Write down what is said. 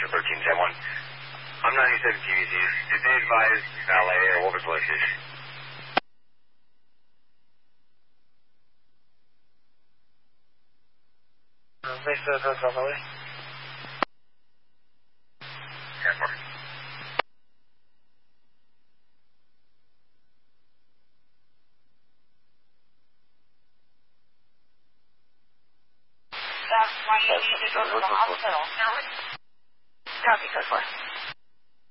Roger 13-1. I'm 97 TVC. Did they advise valet or what was the location? They said that's valet. That's why you need to go to the hospital. Copy, code 4.